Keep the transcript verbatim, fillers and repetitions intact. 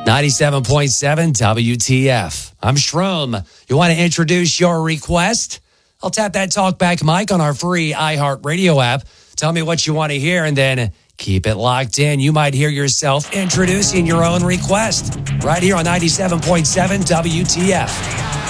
ninety-seven point seven W T F. I'm Strom. You want to introduce your request? I'll tap that talkback mic on our free iHeartRadio app. Tell me what you want to hear and then keep it locked in. You might hear yourself introducing your own request right here on ninety-seven point seven W T F.